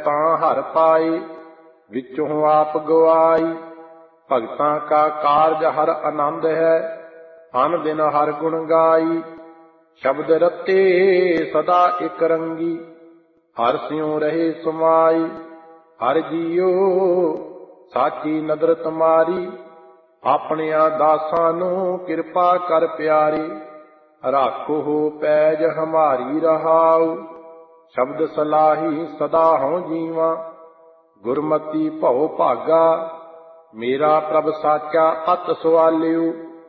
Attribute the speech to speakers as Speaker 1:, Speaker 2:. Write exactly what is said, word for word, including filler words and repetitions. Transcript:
Speaker 1: ਤਾਂ ਹਰ ਪਾਏ, ਵਿੱਚੋਂ ਆਪ ਗਵਾਈ। ਭਗਤਾਂ ਕਾ ਕਾਰਜ ਹਰ ਆਨੰਦ ਹੈ, ਅਨ ਦਿਨ ਹਰ ਗੁਣ ਗਾਈ। ਸ਼ਬਦ ਰਤੇ ਸਦਾ ਇਕ ਰੰਗੀ, ਹਰ ਸਿਉ ਰਹੇ ਸਮਾਈ। ਹਰ ਜੀਓ ਸਾਚੀ ਨਦਰ ਤੁਮਾਰੀ, ਆਪਣਿਆਂ ਦਾਸਾਂ ਨੂੰ ਕਿਰਪਾ ਕਰ ਪਿਆਰੀ। ਰਾਖੋ ਪੈਜ ਹਮਾਰੀ ਰਹਾਉ, ਸ਼ਬਦ ਸਲਾਹੀ ਸਦਾ ਹਉ ਜੀਵਾਂ। ਗੁਰਮਤੀ ਭਉ ਭਾਗਾ, ਮੇਰਾ ਪ੍ਰਭ ਸਾਚਾ ਅਤ ਸਵਾਲਿਓ।